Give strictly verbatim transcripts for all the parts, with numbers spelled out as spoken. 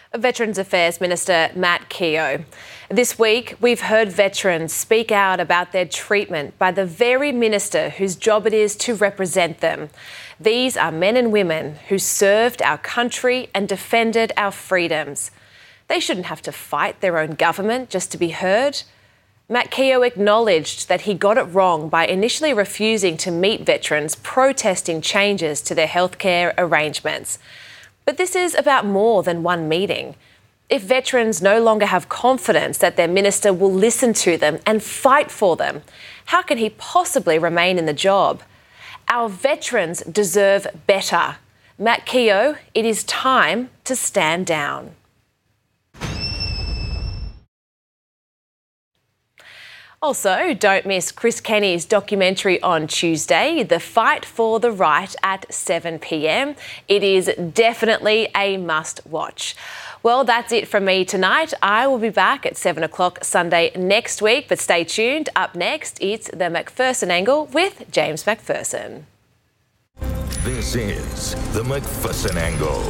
Veterans Affairs Minister Matt Keogh. This week, we've heard veterans speak out about their treatment by the very minister whose job it is to represent them. These are men and women who served our country and defended our freedoms. They shouldn't have to fight their own government just to be heard. Matt Keogh acknowledged that he got it wrong by initially refusing to meet veterans protesting changes to their healthcare arrangements. But this is about more than one meeting. If veterans no longer have confidence that their minister will listen to them and fight for them, how can he possibly remain in the job? Our veterans deserve better. Matt Keogh, it is time to stand down. Also, don't miss Chris Kenny's documentary on Tuesday, The Fight for the Right at seven p m. It is definitely a must-watch. Well, that's it from me tonight. I will be back at seven o'clock Sunday next week, but stay tuned. Up next, it's The Macpherson Angle with James Macpherson. This is The Macpherson Angle.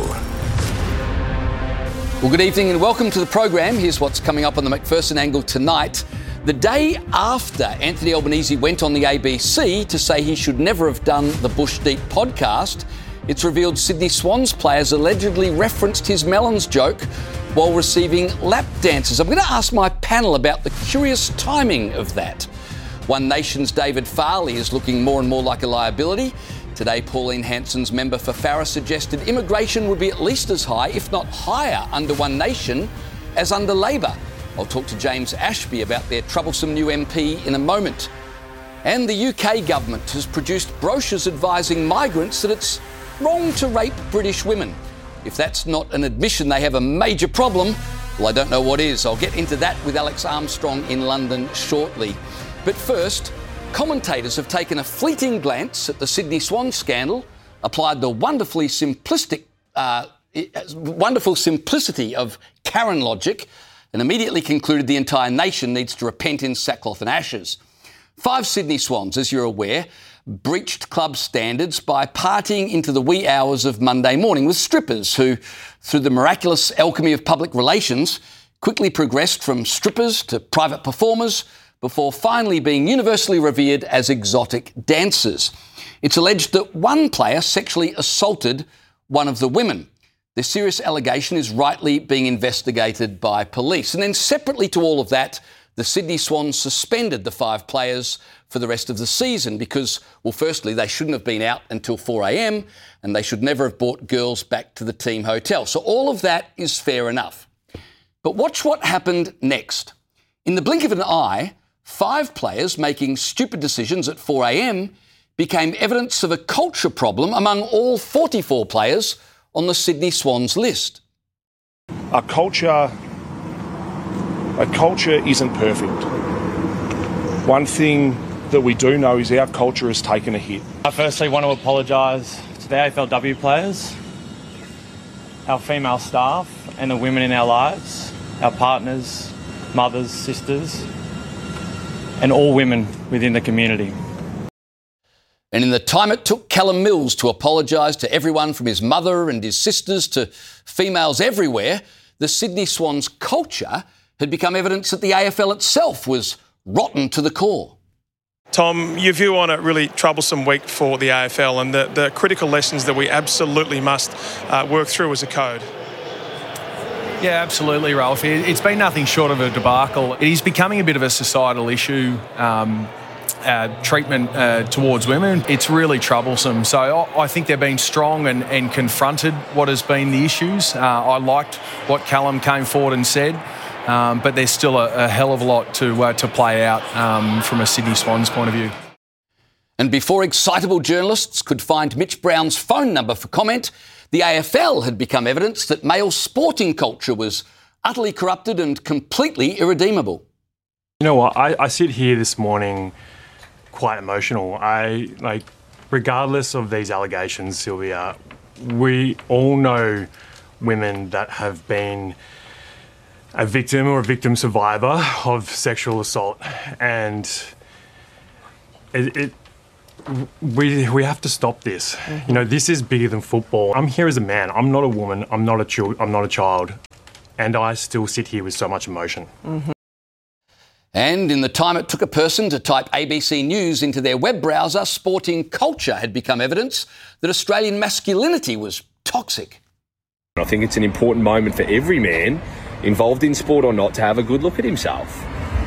Well, good evening and welcome to the program. Here's what's coming up on The Macpherson Angle tonight. The day after Anthony Albanese went on the A B C to say he should never have done the Bush Deep podcast, it's revealed Sydney Swans players allegedly referenced his melons joke while receiving lap dances. I'm going to ask my panel about the curious timing of that. One Nation's David Farley is looking more and more like a liability. Today, Pauline Hanson's member for Farrer suggested immigration would be at least as high, if not higher, under One Nation as under Labor. I'll talk to James Ashby about their troublesome new M P in a moment. And the U K government has produced brochures advising migrants that it's wrong to rape British women. If that's not an admission they have a major problem, well, I don't know what is. I'll get into that with Alex Armstrong in London shortly. But first, commentators have taken a fleeting glance at the Sydney Swans scandal, applied the wonderfully simplistic, uh, wonderful simplicity of Karen logic, and immediately concluded the entire nation needs to repent in sackcloth and ashes. Five Sydney Swans, as you're aware, breached club standards by partying into the wee hours of Monday morning with strippers who, through the miraculous alchemy of public relations, quickly progressed from strippers to private performers before finally being universally revered as exotic dancers. It's alleged that one player sexually assaulted one of the women. The serious allegation is rightly being investigated by police. And then separately to all of that, the Sydney Swans suspended the five players for the rest of the season because, well, firstly, they shouldn't have been out until four a m and they should never have brought girls back to the team hotel. So all of that is fair enough. But watch what happened next. In the blink of an eye, five players making stupid decisions at four a m became evidence of a culture problem among all forty-four players on the Sydney Swans list. A culture, a culture isn't perfect. One thing that we do know is our culture has taken a hit. I firstly want to apologise to the A F L W players, our female staff and the women in our lives, our partners, mothers, sisters, and all women within the community. And in the time it took Callum Mills to apologise to everyone from his mother and his sisters to females everywhere, the Sydney Swans culture had become evidence that the A F L itself was rotten to the core. Tom, your view on a really troublesome week for the A F L and the, the critical lessons that we absolutely must uh, work through as a code. Yeah, absolutely, Ralph. It's been nothing short of a debacle. It is becoming a bit of a societal issue. Um, Uh, treatment uh, towards women. It's really troublesome. So I, I think they're being strong and, and confronted what has been the issues. Uh, I liked what Callum came forward and said, um, but there's still a, a hell of a lot to uh, to play out um, from a Sydney Swans point of view. And before excitable journalists could find Mitch Brown's phone number for comment, the A F L had become evidence that male sporting culture was utterly corrupted and completely irredeemable. You know what? I, I sit here this morning quite emotional. I like, regardless of these allegations, Sylvia, we all know women that have been a victim or a victim survivor of sexual assault, and it, it we we have to stop this. Mm-hmm. You know, this is bigger than football. I'm here as a man. I'm not a woman. I'm not a child. I'm not a child. and I still sit here with so much emotion. Mm-hmm. And in the time it took a person to type A B C News into their web browser, sporting culture had become evidence that Australian masculinity was toxic. I think it's an important moment for every man, involved in sport or not, to have a good look at himself.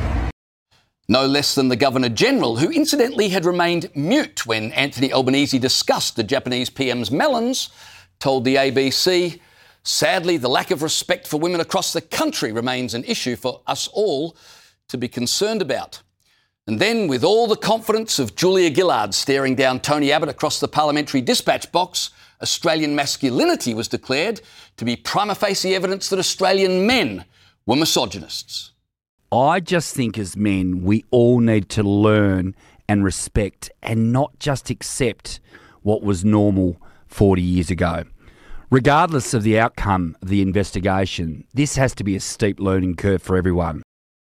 No less than the Governor-General, who incidentally had remained mute when Anthony Albanese discussed the Japanese P M's melons, told the A B C, sadly, the lack of respect for women across the country remains an issue for us all to be concerned about. And then, with all the confidence of Julia Gillard staring down Tony Abbott across the parliamentary dispatch box, Australian masculinity was declared to be prima facie evidence that Australian men were misogynists. I just think as men, we all need to learn and respect and not just accept what was normal forty years ago. Regardless of the outcome of the investigation, this has to be a steep learning curve for everyone.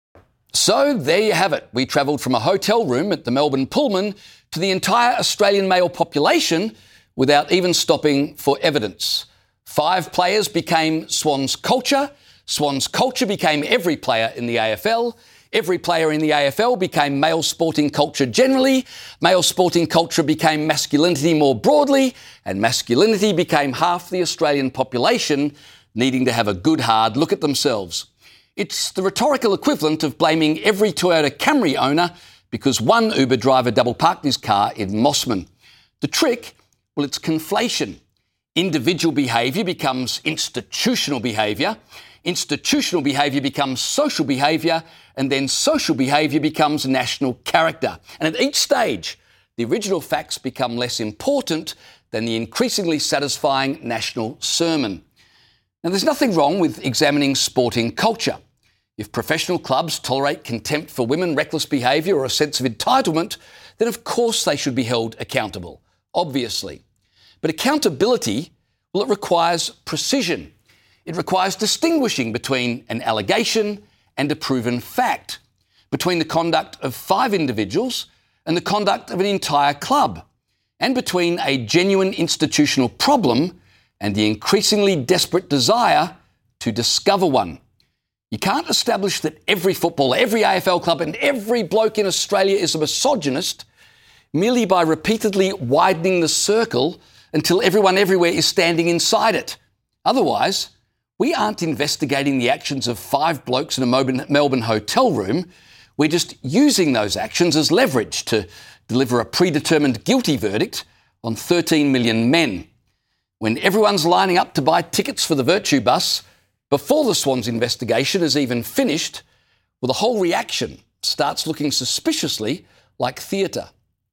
So there you have it. We travelled from a hotel room at the Melbourne Pullman to the entire Australian male population without even stopping for evidence. Five players became Swans culture. Swans culture became every player in the A F L. Every player in the A F L became male sporting culture generally. Male sporting culture became masculinity more broadly. And masculinity became half the Australian population needing to have a good hard look at themselves. It's the rhetorical equivalent of blaming every Toyota Camry owner because one Uber driver double-parked his car in Mossman. The trick? Well, it's conflation. Individual behaviour becomes institutional behaviour. Institutional behaviour becomes social behaviour. And then social behaviour becomes national character. And at each stage, the original facts become less important than the increasingly satisfying national sermon. Now, there's nothing wrong with examining sporting culture. If professional clubs tolerate contempt for women, reckless behaviour or a sense of entitlement, then of course they should be held accountable, obviously. But accountability, well, it requires precision. It requires distinguishing between an allegation and a proven fact, between the conduct of five individuals and the conduct of an entire club, and between a genuine institutional problem and the increasingly desperate desire to discover one. You can't establish that every footballer, every A F L club and every bloke in Australia is a misogynist merely by repeatedly widening the circle until everyone everywhere is standing inside it. Otherwise, we aren't investigating the actions of five blokes in a Melbourne hotel room. We're just using those actions as leverage to deliver a predetermined guilty verdict on thirteen million men. When everyone's lining up to buy tickets for the Virtue Bus, before the Swans investigation is even finished, well, the whole reaction starts looking suspiciously like theatre.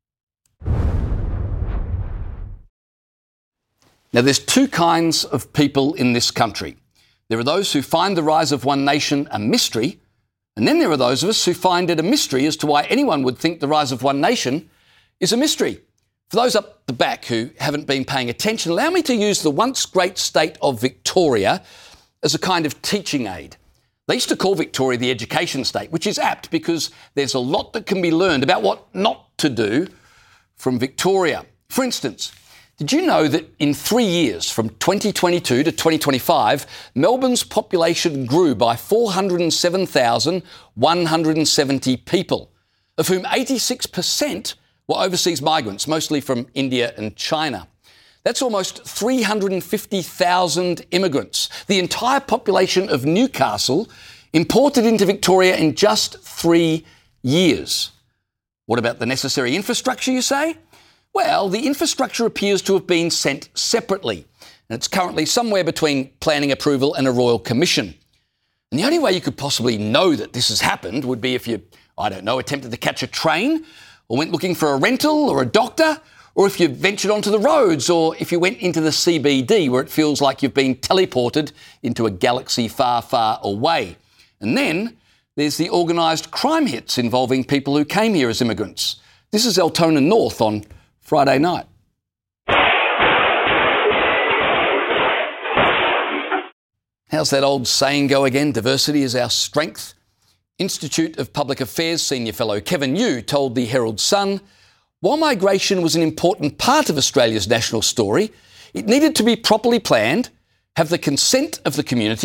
Now, there's two kinds of people in this country. There are those who find the rise of One Nation a mystery, and then there are those of us who find it a mystery as to why anyone would think the rise of One Nation is a mystery. For those up the back who haven't been paying attention, allow me to use the once great state of Victoria as a kind of teaching aid. They used to call Victoria the education state, which is apt because there's a lot that can be learned about what not to do from Victoria. For instance, did you know that in three years, from twenty twenty-two to twenty twenty-five, Melbourne's population grew by four hundred seven thousand one hundred seventy people, of whom eighty-six percent were overseas migrants, mostly from India and China. That's almost three hundred fifty thousand immigrants, the entire population of Newcastle, imported into Victoria in just three years. What about the necessary infrastructure, you say? Well, the infrastructure appears to have been sent separately, and it's currently somewhere between planning approval and a royal commission. And the only way you could possibly know that this has happened would be if you, I don't know, attempted to catch a train, or went looking for a rental or a doctor, or if you ventured onto the roads, or if you went into the C B D where it feels like you've been teleported into a galaxy far, far away. And then there's the organised crime hits involving people who came here as immigrants. This is Altona North on Friday night. How's that old saying go again? Diversity is our strength. Institute of Public Affairs senior fellow Kevin Yu told the Herald Sun, while migration was an important part of Australia's national story, it needed to be properly planned, have the consent of the community,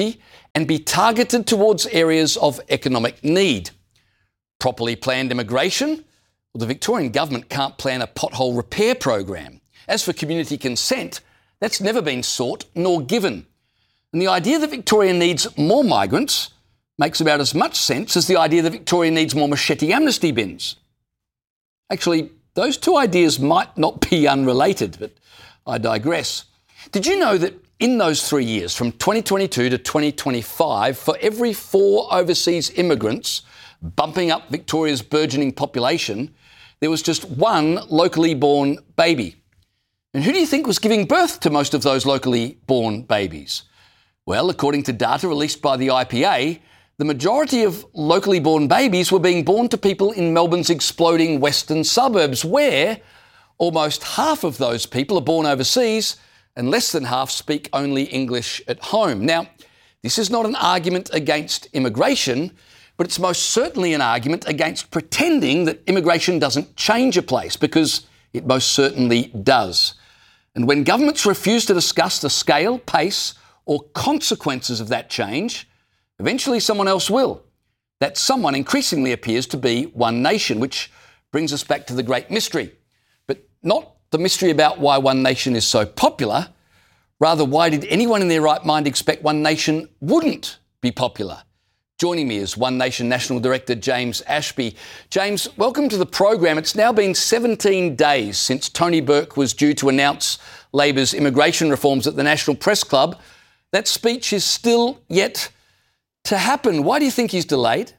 and be targeted towards areas of economic need. Properly planned immigration? Well, the Victorian government can't plan a pothole repair program. As for community consent, that's never been sought nor given. And the idea that Victoria needs more migrants makes about as much sense as the idea that Victoria needs more machete amnesty bins. Actually, those two ideas might not be unrelated, but I digress. Did you know that in those three years, from twenty twenty-two to twenty twenty-five, for every four overseas immigrants bumping up Victoria's burgeoning population, there was just one locally born baby? And who do you think was giving birth to most of those locally born babies? Well, according to data released by the I P A, the majority of locally born babies were being born to people in Melbourne's exploding western suburbs, where almost half of those people are born overseas and less than half speak only English at home. Now, this is not an argument against immigration, but it's most certainly an argument against pretending that immigration doesn't change a place, because it most certainly does. And when governments refuse to discuss the scale, pace, or consequences of that change, eventually someone else will. That someone increasingly appears to be One Nation, which brings us back to the great mystery. But not the mystery about why One Nation is so popular. Rather, why did anyone in their right mind expect One Nation wouldn't be popular? Joining me is One Nation National Director James Ashby. James, welcome to the program. It's now been seventeen days since Tony Burke was due to announce Labor's immigration reforms at the National Press Club. That speech is still yet to happen. Why do you think he's delayed?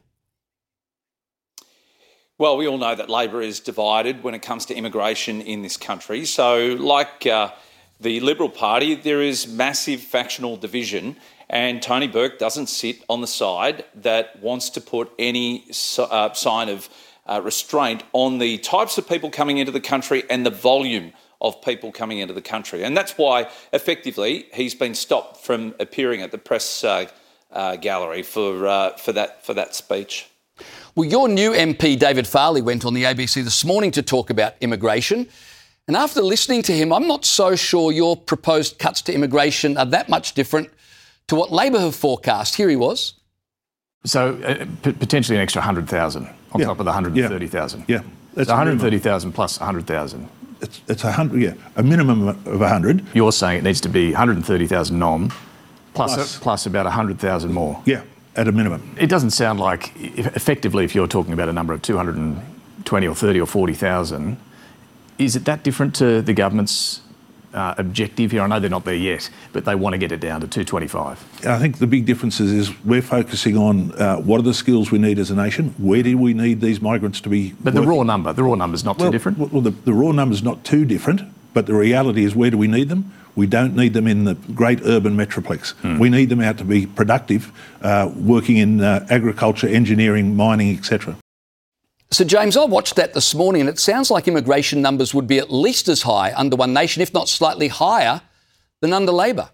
Well, we all know that Labor is divided when it comes to immigration in this country. So, like uh, the Liberal Party, there is massive factional division, and Tony Burke doesn't sit on the side that wants to put any uh, sign of uh, restraint on the types of people coming into the country and the volume of people coming into the country. And that's why, effectively, he's been stopped from appearing at the press uh, uh, gallery for uh, for that for that speech. Well, your new M P, David Farley, went on the A B C this morning to talk about immigration. And after listening to him, I'm not so sure your proposed cuts to immigration are that much different to what Labor have forecast. Here he was. So uh, p- potentially an extra one hundred thousand on yeah. top of the one hundred thirty thousand. Yeah. yeah. That's so one hundred thirty thousand plus one hundred thousand. It's it's a hundred, yeah, a minimum of a hundred. You're saying it needs to be one hundred thirty thousand nom, plus plus, plus about a hundred thousand more. Yeah, at a minimum. It doesn't sound like, if, effectively, if you're talking about a number of two hundred twenty or thirty or forty thousand, is it that different to the government's uh, objective here? I know they're not there yet, but they want to get it down to two twenty-five. I think the big difference is we're focusing on uh, what are the skills we need as a nation. Where do we need these migrants to be? But working? the raw number, the raw number's not well, too different. Well, the, the raw number's not too different, but the reality is, where do we need them? We don't need them in the great urban metroplex. Hmm. We need them out to be productive, uh, working in uh, agriculture, engineering, mining, et cetera. So, James, I watched that this morning, and it sounds like immigration numbers would be at least as high under One Nation, if not slightly higher than under Labor.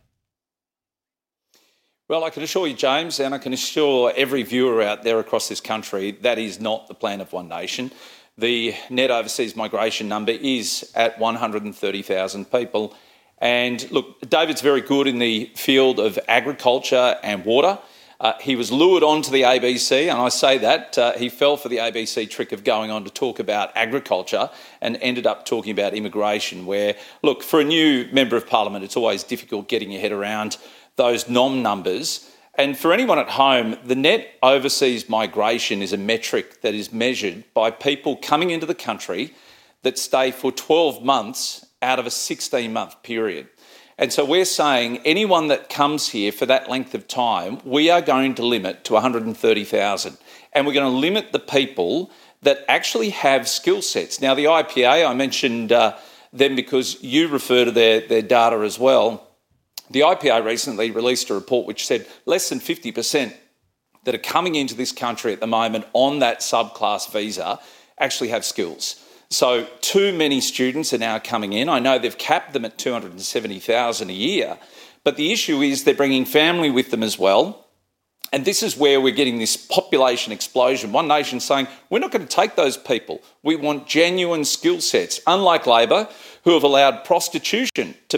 Well, I can assure you, James, and I can assure every viewer out there across this country, that is not the plan of One Nation. The net overseas migration number is at one hundred thirty thousand people. And look, David's very good in the field of agriculture and water. Uh, he was lured onto the A B C, and I say that, uh, he fell for the A B C trick of going on to talk about agriculture and ended up talking about immigration, where, look, for a new Member of Parliament, it's always difficult getting your head around those nom numbers. And for anyone at home, the net overseas migration is a metric that is measured by people coming into the country that stay for twelve months out of a sixteen-month period. And so we're saying anyone that comes here for that length of time, we are going to limit to one hundred thirty thousand. And we're going to limit the people that actually have skill sets. Now, the I P A, I mentioned uh, them because you refer to their, their data as well. The I P A recently released a report which said less than fifty percent that are coming into this country at the moment on that subclass visa actually have skills. So too many students are now coming in. I know they've capped them at two hundred seventy thousand a year, but the issue is they're bringing family with them as well. And this is where we're getting this population explosion. One Nation saying, we're not going to take those people. We want genuine skill sets, unlike Labor, who have allowed prostitution to be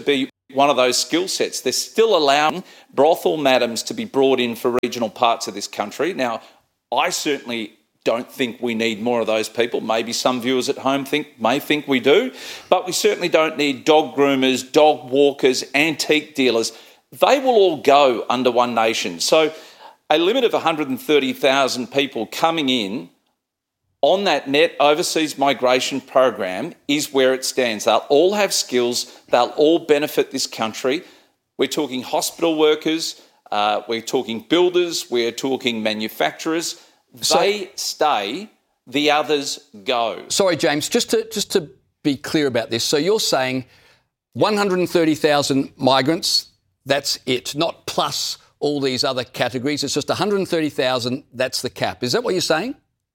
one of those skill sets. They're still allowing brothel madams to be brought in for regional parts of this country. Now, I certainly don't think we need more of those people. Maybe some viewers at home think may think we do, but we certainly don't need dog groomers, dog walkers, antique dealers. They will all go under One Nation. So a limit of one hundred thirty thousand people coming in on that net overseas migration program is where it stands. They'll all have skills. They'll all benefit this country. We're talking hospital workers. Uh, we're talking builders. We're talking manufacturers. They so, stay, the others go. Sorry, James, just to just to be clear about this. So you're saying one hundred thirty thousand migrants, that's it, not plus all these other categories. It's just one hundred thirty thousand, that's the cap. Is that what you're saying?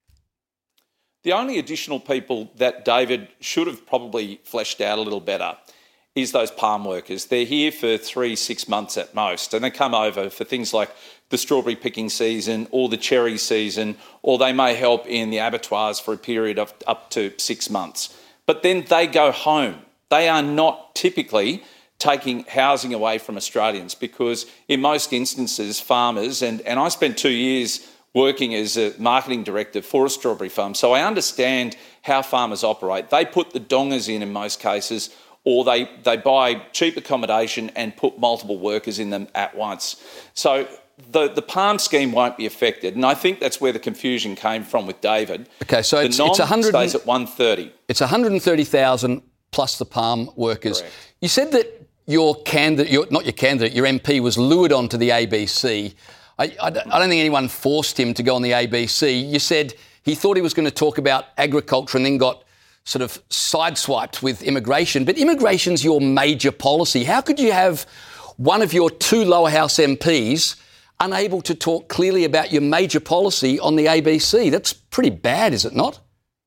The only additional people that David should have probably fleshed out a little better is those palm workers. They're here for three, six months at most, and they come over for things like the strawberry picking season or the cherry season, or they may help in the abattoirs for a period of up to six months. But then they go home. They are not typically taking housing away from Australians because in most instances, farmers, and, and I spent two years working as a marketing director for a strawberry farm, so I understand how farmers operate. They put the dongas in in most cases, or they, they buy cheap accommodation and put multiple workers in them at once. So the, the palm scheme won't be affected, and I think that's where the confusion came from with David. Okay, so the it's, non it's one hundred stays at one thirty. It's one hundred thirty thousand plus the palm workers. Correct. You said that your candidate, your, not your candidate, your M P was lured onto the A B C. I, I, I don't think anyone forced him to go on the A B C. You said he thought he was going to talk about agriculture and then got sort of sideswiped with immigration. But immigration's your major policy. How could you have one of your two lower house M Ps unable to talk clearly about your major policy on the A B C? That's pretty bad, is it not?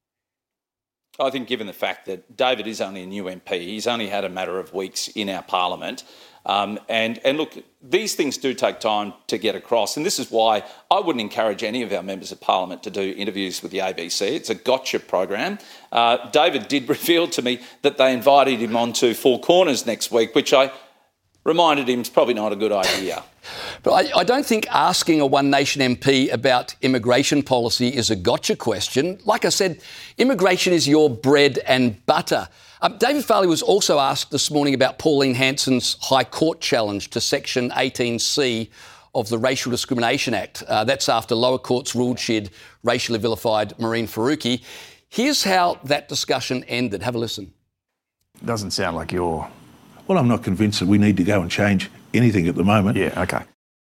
I think given the fact that David is only a new M P, he's only had a matter of weeks in our parliament. Um, and, and look, these things do take time to get across. And this is why I wouldn't encourage any of our members of parliament to do interviews with the A B C. It's a gotcha program. Uh, David did reveal to me that they invited him on to Four Corners next week, which I reminded him is probably not a good idea. But I, I don't think asking a One Nation M P about immigration policy is a gotcha question. Like I said, immigration is your bread and butter. Um, David Farley was also asked this morning about Pauline Hanson's High Court challenge to Section eighteen C of the Racial Discrimination Act. Uh, that's after lower courts ruled she'd racially vilified Marine Faruqi. Here's how that discussion ended. Have a listen. Doesn't sound like you're... Well, I'm not convinced that we need to go and change anything at the moment. Yeah, OK.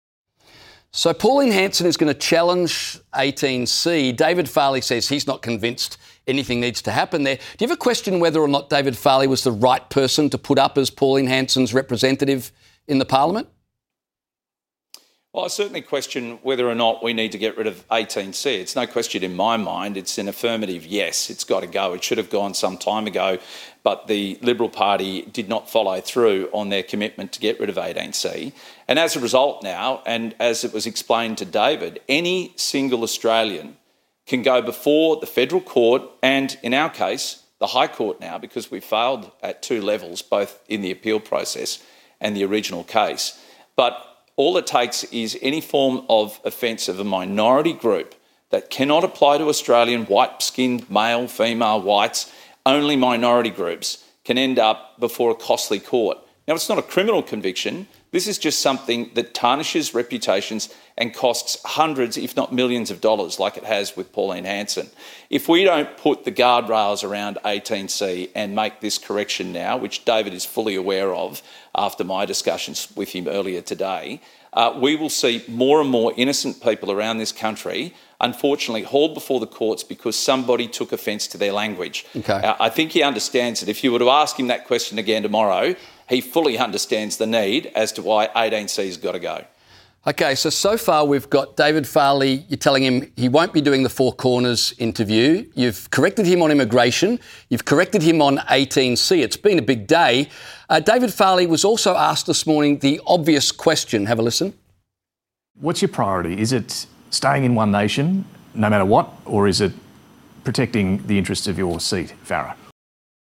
So Pauline Hanson is going to challenge eighteen C. David Farley says he's not convinced anything needs to happen there. Do you ever question whether or not David Farley was the right person to put up as Pauline Hanson's representative in the parliament? Well, I certainly question whether or not we need to get rid of eighteen C. It's no question in my mind. It's an affirmative yes, it's got to go. It should have gone some time ago, but the Liberal Party did not follow through on their commitment to get rid of eighteen C. And as a result now, and as it was explained to David, any single Australian can go before the federal court and, in our case, the High Court now, because we failed at two levels, both in the appeal process and the original case. But all it takes is any form of offence of a minority group that cannot apply to Australian white-skinned male, female, whites. Only minority groups can end up before a costly court. Now, it's not a criminal conviction. This is just something that tarnishes reputations and costs hundreds, if not millions of dollars, like it has with Pauline Hanson. If we don't put the guardrails around eighteen C and make this correction now, which David is fully aware of after my discussions with him earlier today, uh, we will see more and more innocent people around this country, unfortunately, hauled before the courts because somebody took offence to their language. Okay. Uh, I think he understands it. If you were to ask him that question again tomorrow, he fully understands the need as to why eighteen C has got to go. OK, so so far we've got David Farley, you're telling him he won't be doing the Four Corners interview. You've corrected him on immigration. You've corrected him on eighteen C. It's been a big day. Uh, David Farley was also asked this morning the obvious question. Have a listen. What's your priority? Is it staying in One Nation, no matter what, or is it protecting the interests of your seat, Farah?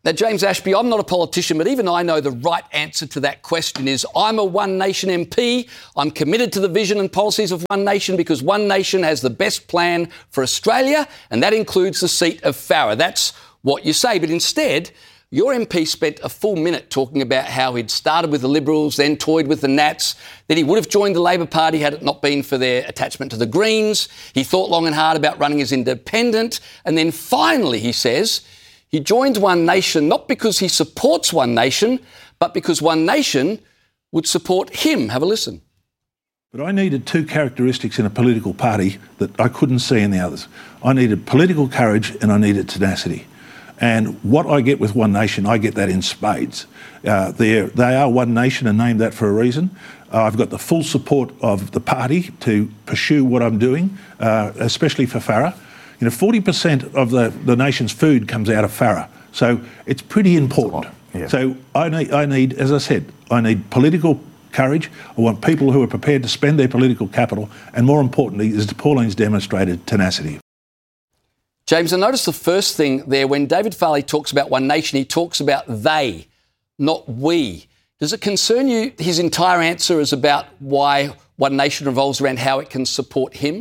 Now, James Ashby, I'm not a politician, but even I know the right answer to that question is I'm a One Nation M P. I'm committed to the vision and policies of One Nation because One Nation has the best plan for Australia, and that includes the seat of Farrer. That's what you say. But instead, your M P spent a full minute talking about how he'd started with the Liberals, then toyed with the Nats, that he would have joined the Labor Party had it not been for their attachment to the Greens. He thought long and hard about running as independent. And then finally, he says, he joined One Nation not because he supports One Nation, but because One Nation would support him. Have a listen. But I needed two characteristics in a political party that I couldn't see in the others. I needed political courage and I needed tenacity. And what I get with One Nation, I get that in spades. Uh, they are One Nation and named that for a reason. Uh, I've got the full support of the party to pursue what I'm doing, uh, especially for Farrer. You know, forty percent of the, the nation's food comes out of Farrer, so it's pretty important. Yeah. So I need, I need, as I said, I need political courage. I want people who are prepared to spend their political capital, and more importantly, as Pauline's demonstrated, tenacity. James, I noticed the first thing there, when David Farley talks about One Nation, he talks about they, not we. Does it concern you his entire answer is about why One Nation revolves around how it can support him?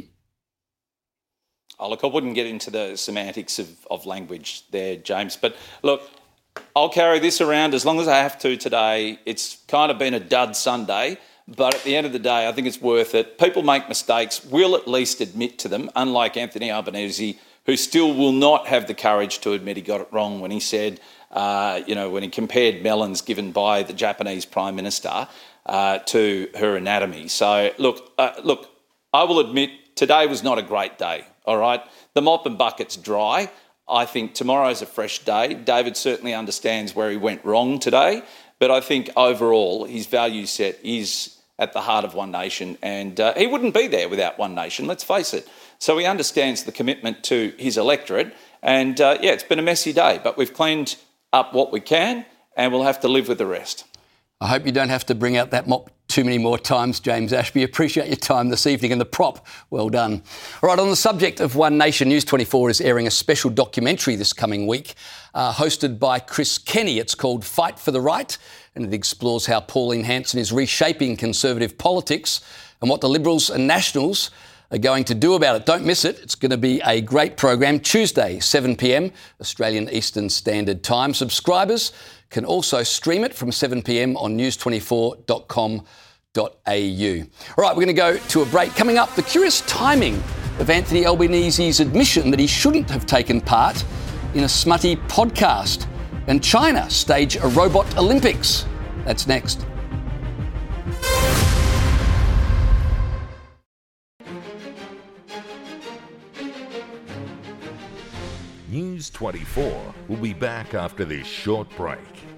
Oh, look, I wouldn't get into the semantics of, of language there, James. But look, I'll carry this around as long as I have to today. It's kind of been a dud Sunday, but at the end of the day, I think it's worth it. People make mistakes. We'll at least admit to them, unlike Anthony Albanese, who still will not have the courage to admit he got it wrong when he said, uh, you know, when he compared melons given by the Japanese Prime Minister uh, to her anatomy. So, look, uh, look, I will admit today was not a great day. All right, the mop and bucket's dry. I think tomorrow's a fresh day. David certainly understands where he went wrong today, but I think overall his value set is at the heart of One Nation, and uh, he wouldn't be there without One Nation, let's face it. So he understands the commitment to his electorate, and uh, yeah, it's been a messy day, but we've cleaned up what we can, and we'll have to live with the rest. I hope you don't have to bring out that mop too many more times, James Ashby. Appreciate your time this evening and the prop. Well done. All right, on the subject of One Nation, News twenty-four is airing a special documentary this coming week, uh, hosted by Chris Kenny. It's called Fight for the Right, and it explores how Pauline Hanson is reshaping Conservative politics and what the Liberals and Nationals are going to do about it. Don't miss it. It's going to be a great program. Tuesday, seven p m, Australian Eastern Standard Time. Subscribers can also stream it from seven p m on news twenty-four dot com dot a u. All right, we're going to go to a break. Coming up, the curious timing of Anthony Albanese's admission that he shouldn't have taken part in a smutty podcast. And China stage a robot Olympics. That's next. News twenty-four will be back after this short break.